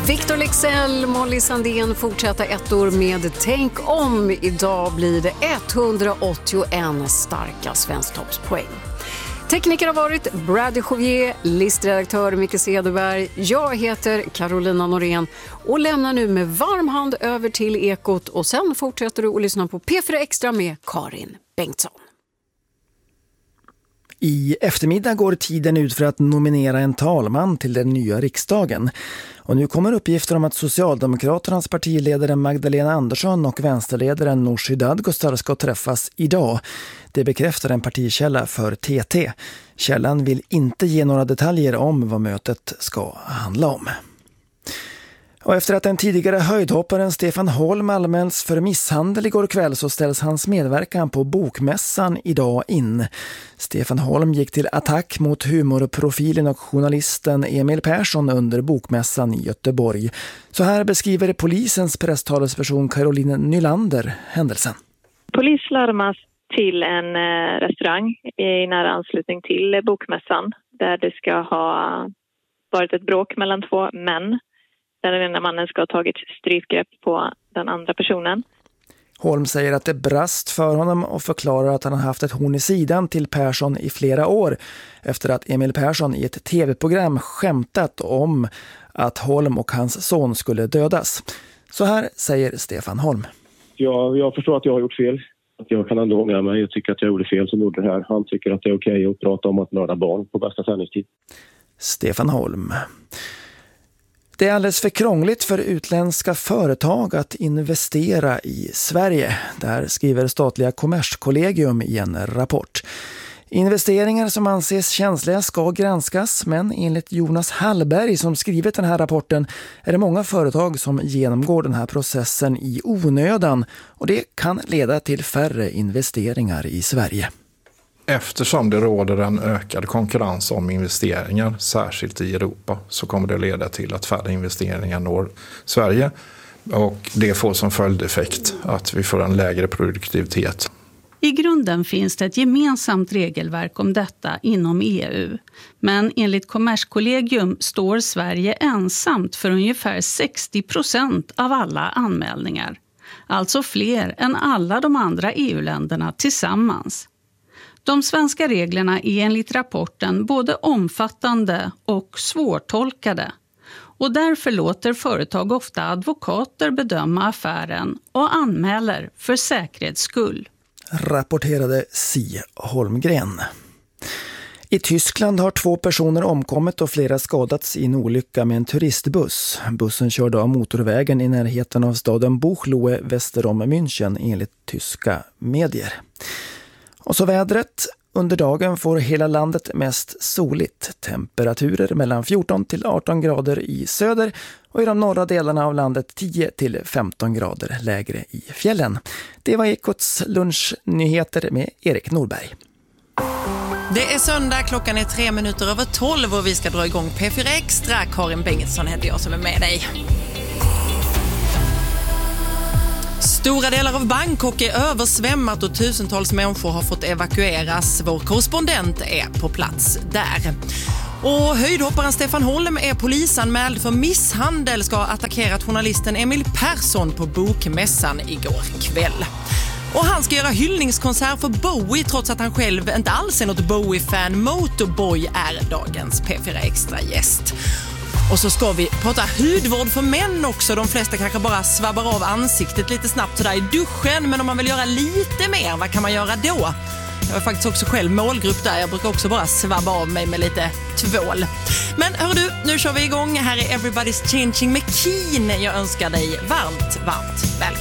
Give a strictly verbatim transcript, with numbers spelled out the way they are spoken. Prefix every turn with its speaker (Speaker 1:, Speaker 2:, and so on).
Speaker 1: Victor Leksell, Molly Sandén fortsätter ett år med Tänk om. Idag blir det etthundraåttioen starka svensktoppspoäng. Tekniker har varit Brady Jovier, listredaktör Micke Cederberg. Jag heter Carolina Norén och lämnar nu med varm hand över till Ekot. Och sen fortsätter du att lyssna på P fyra Extra med Karin Bengtsson.
Speaker 2: I eftermiddag går tiden ut för att nominera en talman till den nya riksdagen. Och nu kommer uppgifter om att Socialdemokraternas partiledare Magdalena Andersson och vänsterledaren Nooshi Dadgostar ska träffas idag. Det bekräftar en partikälla för T T. Källan vill inte ge några detaljer om vad mötet ska handla om. Och efter att den tidigare höjdhopparen Stefan Holm anmälts för misshandel igår kväll så ställs hans medverkan på Bokmässan idag in. Stefan Holm gick till attack mot humorprofilen och journalisten Emil Persson under Bokmässan i Göteborg. Så här beskriver polisens presstalesperson Caroline Nylander händelsen.
Speaker 3: Polis larmas till en restaurang i nära anslutning till Bokmässan där det ska ha varit ett bråk mellan två män. Där den ena mannen ska ha tagit strypgrepp på den andra personen.
Speaker 2: Holm säger att det brast för honom och förklarar att han har haft ett horn i sidan till Persson i flera år efter att Emil Persson i ett tv-program skämtat om att Holm och hans son skulle dödas. Så här säger Stefan Holm.
Speaker 4: Jag, jag förstår att jag har gjort fel. Att jag kan ändå ångra mig. Jag tycker att jag gjorde fel som gjorde det här. Han tycker att det är okej att prata om att mörda barn på bästa sändningstid.
Speaker 2: Stefan Holm. Det är alldeles för krångligt för utländska företag att investera i Sverige. Där skriver statliga Kommerskollegium i en rapport. Investeringar som anses känsliga ska granskas, men enligt Jonas Hallberg som skrivit den här rapporten är det många företag som genomgår den här processen i onödan och det kan leda till färre investeringar i Sverige.
Speaker 5: Eftersom det råder en ökad konkurrens om investeringar, särskilt i Europa, så kommer det leda till att färre investeringar når Sverige. Och det får som följdeffekt att vi får en lägre produktivitet.
Speaker 6: I grunden finns det ett gemensamt regelverk om detta inom E U. Men enligt Kommerskollegium står Sverige ensamt för ungefär sextio procent av alla anmälningar. Alltså fler än alla de andra E U-länderna tillsammans. De svenska reglerna är enligt rapporten både omfattande och svårtolkade. Och därför låter företag ofta advokater bedöma affären och anmäler för säkerhets skull.
Speaker 2: Rapporterade Si Holmgren. I Tyskland har två personer omkommit och flera skadats i en olycka med en turistbuss. Bussen körde av motorvägen i närheten av staden Buchloe väster om München enligt tyska medier. Och så vädret. Under dagen får hela landet mest soligt. Temperaturer mellan fjorton till arton grader i söder och i de norra delarna av landet tio till femton grader lägre i fjällen. Det var Ekots lunchnyheter med Erik Norberg.
Speaker 7: Det är söndag, klockan är tre minuter över tolv och vi ska dra igång P fyra Extra. Karin Bengtsson heter jag som är med dig. Stora delar av Bangkok är översvämmat och tusentals människor har fått evakueras. Vår korrespondent är på plats där. Och höjdhopparen Stefan Holm är polisanmäld för misshandel, ska ha attackerat journalisten Emil Persson på Bokmässan igår kväll. Och han ska göra hyllningskonsert för Bowie trots att han själv inte alls är något Bowie-fan. Motorboy är dagens P fyra Extra-gäst. Och så ska vi prata hudvård för män också. De flesta kanske bara svabbar av ansiktet lite snabbt sådär i duschen. Men om man vill göra lite mer, vad kan man göra då? Jag är faktiskt också själv målgrupp där. Jag brukar också bara svabba av mig med lite tvål. Men hör du, nu kör vi igång. Här är Everybody's Changing med Keen. Jag önskar dig varmt, varmt välkommen.